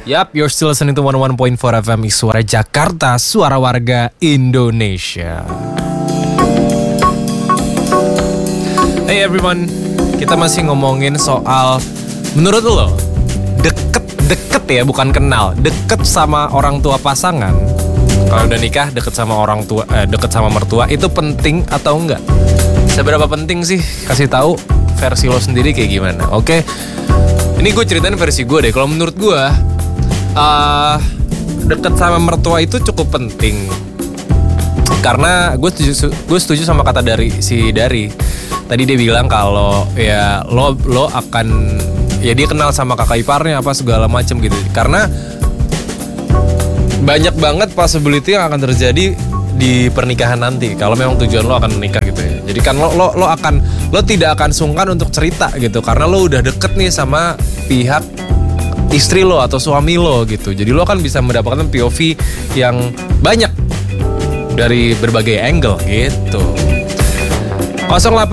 Yap, you're still listening to 101.4 FM Suara Jakarta, suara warga Indonesia. Hey everyone, kita masih ngomongin soal, menurut lo, deket ya, bukan kenal, deket sama orang tua pasangan. Kalau udah nikah, deket sama orang tua, deket sama mertua, itu penting atau enggak? Seberapa penting sih? Kasih tahu versi lo sendiri kayak gimana, oke? Ini gue ceritain versi gue deh. Kalau menurut gue, deket sama mertua itu cukup penting. Karena gue setuju sama kata dari tadi dia bilang kalau ya lo akan, ya dia kenal sama kakak iparnya apa segala macem gitu. Karena banyak banget possibility yang akan terjadi di pernikahan nanti kalau memang tujuan lo akan menikah gitu ya. Jadi kan lo tidak akan sungkan untuk cerita gitu karena lo udah deket nih sama pihak istri lo atau suami lo gitu. Jadi lo kan bisa mendapatkan POV yang banyak dari berbagai angle gitu. 08